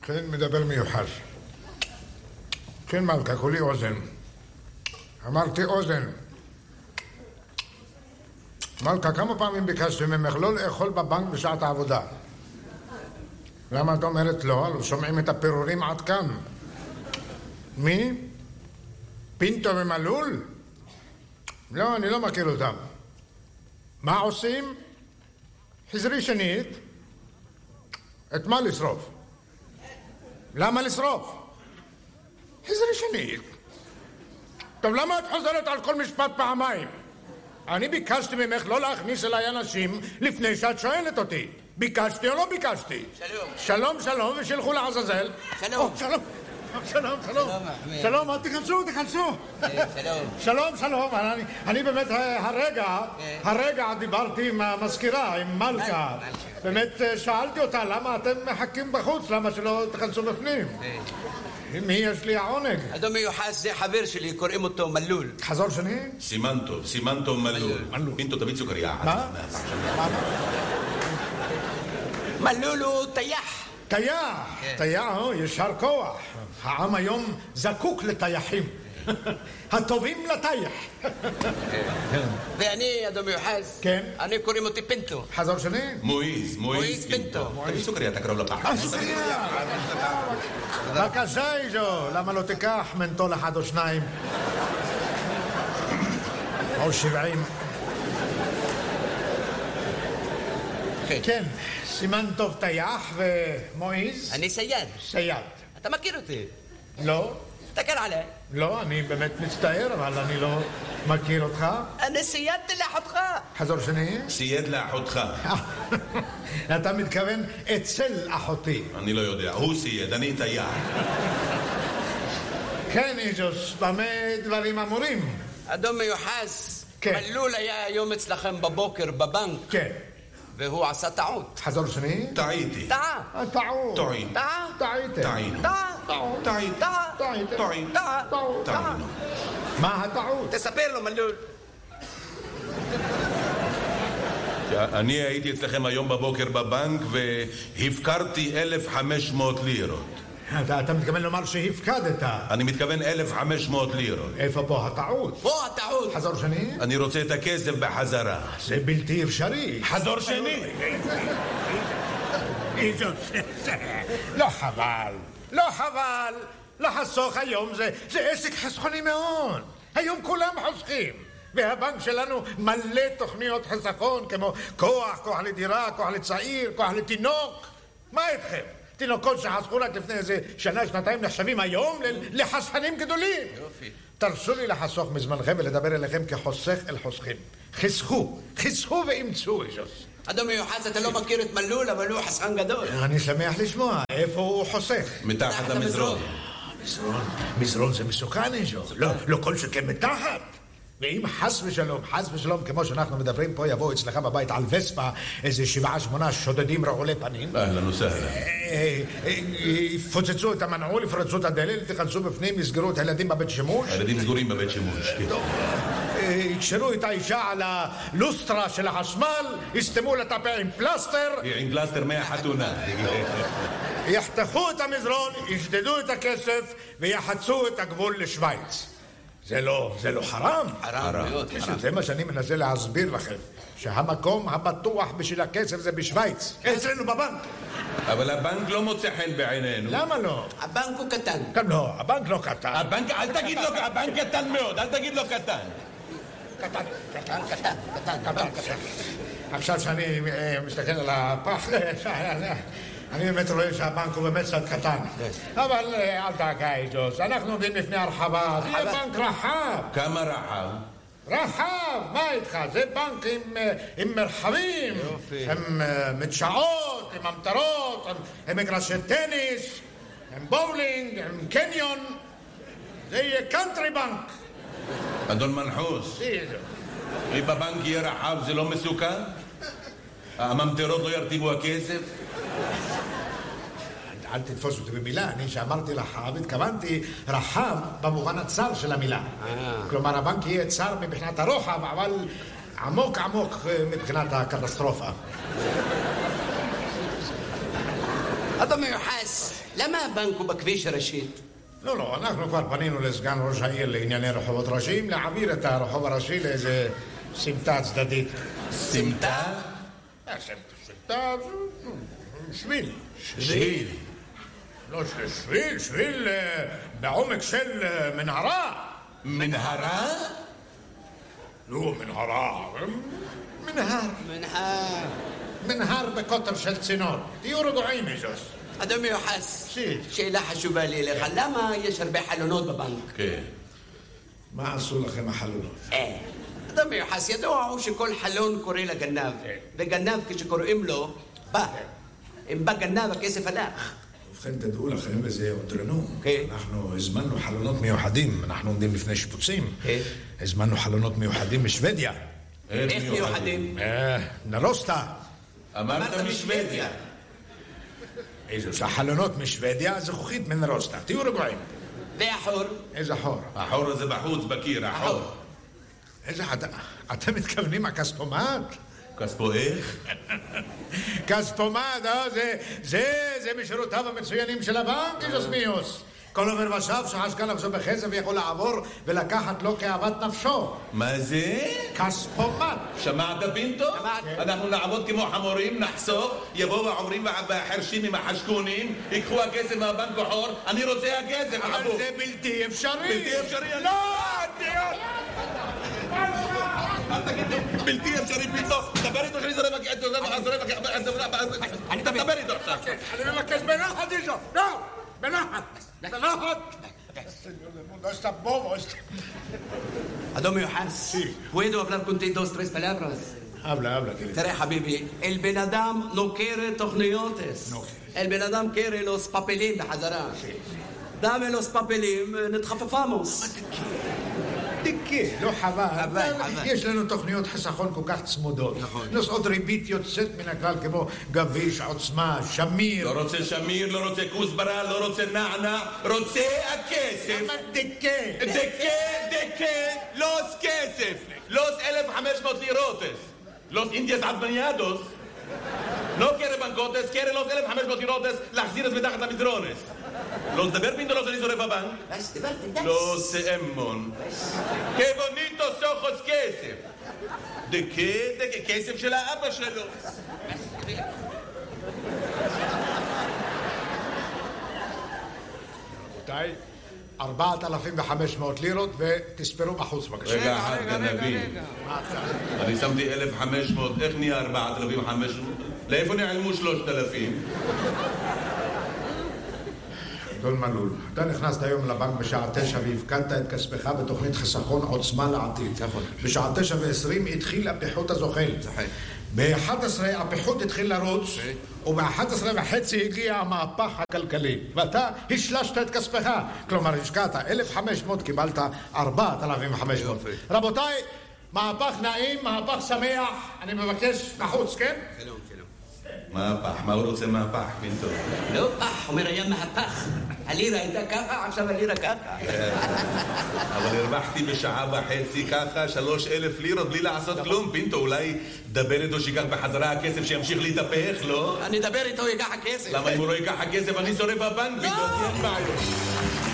כן, מדבר מיוחד. כן, מלכה, כולי אוזן. אמרתי אוזן. מלכה, כמה פעמים ביקשתי ממך לא לאכול בבנק בשעת העבודה? למה את אומרת לא? לא שומעים את הפירורים עד כאן. מי? פינטו ומלול? לא, אני לא מכיר אותם. מה עושים? חזרי שנית. את מה לשרוף? למה לשרוף? חזרי שנית. טוב, למה את חוזרת על כל משפט פעמיים? אני ביקשתי ממך לא להכניס אליי אנשים לפני שאת שואלת אותי. ביקשתי או לא ביקשתי? שלום. שלום, שלום, ושילכו לעזאזל. שלום. שלום. שלום, שלום. שלום, תיכנסו. שלום, שלום. אני באמת הרגע דיברתי עם המזכירה, עם מלכה. באמת שאלתי אותה, למה אתם מחכים בחוץ? למה שלא תיכנסו בפנים? מי יש לי העונג? אדון מיוחד, זה חבר שלי, קוראים אותו מלול. חזור שני? סימנטו מלול. פינטו, תביא סוכריה. מה? מלול הוא טייח. טייח, ישר כוח. העם היום זקוק לטייחים. הטובים לטייח. ואני, אדון מיוחד, אני קוראים אותי פינטו. חזור שני? מואיז פינטו. תביא סוכריה, אתה קרוב לפח. בבקשה, איזו. למה לא תיקח מנטול אחד או שניים? או 70. כן, סימן טוב טייח ומואיז? אני סייד. סייד. אתה מכיר אותי? לא. תסתכל עליי. לא, אני באמת מצטער, אבל אני לא מכיר אותך. אני סיידתי לאחותך. חזור שני? סייד לאחותך. אתה מתכוון אצל אחותי. אני לא יודע, הוא סייד, אני טייח. כן, איזוס, במה דברים אמורים? אדון מיוחס, מלול היה היום אצלכם בבוקר בבנק. כן. והוא עשה טעות. חזור שני? טעיתי. טעות. מה הטעות? תספר לו, מלול. אני הייתי אצלכם היום בבוקר בבנק והפקרתי 1,500 לירות. אתה מתכוון לומר שהפקדת? אני מתכוון 1,500 לירות. איפה פה הטעות? פה הטעות. חזור שני? אני רוצה את הכסף בחזרה. זה בלתי אפשרי. חזור שני. לא חבל. לחסוך היום זה עסק חסכוני מאוד. היום כולם חוסכים. והבנק שלנו מלא תוכניות חסכון כמו כוח לדירה, כוח לצעיר, כוח לתינוק. מה איתכם? תינוקות שחסכו רק לפני איזה שנה, שנתיים נחשבים היום לחסכנים גדולים. יופי. תרשו לי לחסוך מזמנכם ולדבר אליכם כחוסך אל חוסכים. חסכו ואימצו איזוס. אדון מיוחס, אתה לא מכיר את מלול, אבל הוא חסכן גדול. אני שמח לשמוע. איפה הוא חוסך? מתחת המזרון. מזרון זה מסוכן איזוס. לא כל שכן מתחת. ואם חס ושלום, כמו שאנחנו מדברים פה, יבואו אצלך בבית על וספה איזה 7-8 שודדים רעולי פנים. אהלן וסהלן. יפוצצו את המנעול, יפרצו את הדלת, תיכנסו בפנים, יסגרו את הילדים בבית שימוש. הילדים סגורים בבית שימוש. יקשרו את האישה על הלוסטרה של החשמל, יסתמו לטפה עם פלסטר. עם פלסטר מהחתונה. יחתכו את המזרון, ישדדו את הכסף ויחצו את הגבול לשוויץ. זה לא חרם? חרם. זה מה שאני מנסה להסביר לכם, שהמקום הבטוח בשביל הכסף זה בשוויץ, אצלנו בבנק. אבל הבנק לא מוצא חן בעינינו. למה לא? הבנק הוא קטן. לא, הבנק לא קטן. אל תגיד לו, הבנק קטן מאוד, אל תגיד לו קטן. קטן. עכשיו שאני מסתכל על הפח, אני באמת רואה שהבנק הוא באמת קצת קטן. אבל אל תעקע איזוס, אנחנו עומדים לפני הרחבה, זה בנק רחב. כמה רחב? רחב, מה איתך? זה בנק עם מרחבים, עם מדשאות, עם המטרות, עם מגרשי טניס, עם בולינג, עם קניון. זה יהיה קאנטרי בנק. אדון מנחוס, אם בבנק יהיה רחב זה לא מסוכן? הממטרות לא ירטיבו הכסף? אל תתפוס אותי במילה, אני שאמרתי רחב, התכוונתי רחב במובן הצר של המילה. כלומר, הבנק יהיה צר מבחינת הרוחב, אבל עמוק מבחינת הקטסטרופה. אדון מיוחס, למה הבנק הוא בכביש הראשית? לא, אנחנו כבר פנינו לסגן ראש העיר לענייני רחובות ראשיים, להעביר את הרחוב הראשי לאיזה סמטה צדדית. סמטה? סמטה, שביל. שביל. לא, שביל בעומק של מנהרה. מנהרה? לא, מנהר בקוטר של צינור. תהיו רגועים, איזוס. אדון מיוחס, שי. שאלה חשובה לי אליך, למה יש הרבה חלונות בבנק? כן. מה עשו לכם החלונות? אדון מיוחס, ידוע הוא שכל חלון קורא לגנב, וגנב כשקוראים לו, בא. אם בא גנב, הכסף הלך. ובכן, תדעו לכם, וזה הודרנו. כן. אנחנו הזמנו חלונות מיוחדים, אנחנו עומדים לפני שיפוצים. כן. הזמנו חלונות מיוחדים משוודיה. איך מיוחדים? נרוסטה. אמרת משוודיה. איזוס, החלונות משוודיה, זכוכית מנרוסטה. תהיו רגועים. והחור? איזה חור? החור הזה בחוץ, בקיר, החור. איזה... אתם מתכוונים הכספומט? כספו איך? כספומט, זה משורותיו המצוינים של הבנק, איזוס מיוס. כל עובר ושב שחשקה נפשו בחסד ויכול לעבור ולקחת לו כאוות נפשו. מה זה? כספומט. שמעת פינטו? שמעתי. אנחנו נעבוד כמו חמורים, נחסוך, יבואו העוברים והחרשים עם החשקונים, ייקחו הכסף מהבנק החור, אני רוצה הכסף. אבל זה בלתי אפשרי. בלתי אפשרי. לא! אל תגיד לי, בלתי אפשרי פינטו, דבר איתו שאני זורם, אני מדבר איתו עכשיו. אני מבקש בנחת איזו. לא! בנחת. אדון מיוחס, puedo hablar contigo 2-3 palabras. habla, querido. תראה חביבי, אל בן אדם לא קרא תוכניותס. אל בן אדם קרא los papeלים בחזרה. דame los papeלים, נתחפפמוס. תקה, לא חבל. יש לנו תוכניות חסכון כל כך צמודות. נושאות ריבית יוצאת מן הכלל כמו גביש, עוצמה, שמיר. לא רוצה שמיר, לא רוצה כוסברה, לא רוצה נענה, רוצה הכסף. למה דקה? דקה, לוס כסף. לוס 1,500 לירוטס. לוס אינדיאס עזמניאדוס. לא קרא בנקוטס, קרא לוס 1,500 לירוטס, להחזיר את מתחת למזרונס. לא תדבר פינטו, לא אני שורף הבנק. לא סאמון. כבוניטו סוחוס כסף. דקה, כסף של האבא שלו. רבותיי, 4,500 לירות ותספרו בחוץ בבקשה. רגע אחד גנבי. אני שמתי 1,500, איך נהיה 4,500? לאיפה נעלמו 3,000? אדון מלול, אתה נכנסת היום לבנק בשעה 9 והפקדת את כספך בתוכנית חיסכון עוצמה לעתיד. בשעה 9:20 התחיל הפיחות הזוחל. ב-11 הפיחות התחיל לרוץ, וב-11:30 הגיע המהפך הכלכלי, ואתה השלשת את כספך. כלומר, השקעת 1,500, קיבלת 4,500. רבותיי, מהפך נעים, מהפך שמח, אני מבקש בחוץ, כן? שלום. מהפך, מה הוא רוצה מהפך, פינטו? לא פח, אומר היה מהפך. הלירה הייתה ככה, עכשיו הלירה ככה. אבל הרווחתי בשעה וחצי ככה 3,000 לירות בלי לעשות כלום, פינטו, אולי דבר איתו שיקח בחזרה הכסף שימשיך להתהפך, לא? אני אדבר איתו, ייקח הכסף. למה אם הוא לא ייקח הכסף אני שורף הבנק, פינטו? אין בעיה.